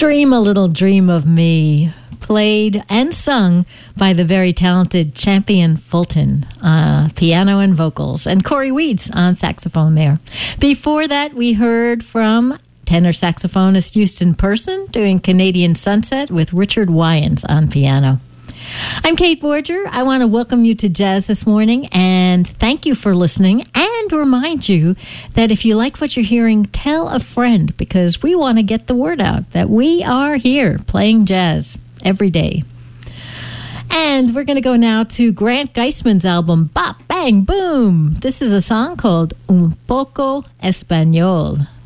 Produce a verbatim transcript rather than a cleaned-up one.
Dream a Little Dream of Me, played and sung by the very talented Champion Fulton, uh, piano and vocals, and Corey Weeds on saxophone there. Before that, we heard from tenor saxophonist Houston Person doing Canadian Sunset with Richard Wyans on piano. I'm Kate Borger. I want to welcome you to Jazz this morning and thank you for listening, and remind you that if you like what you're hearing, tell a friend, because we want to get the word out that we are here playing jazz every day. And we're going to go now to Grant Geisman's album Bop Bang Boom. This is a song called Un Poco Español.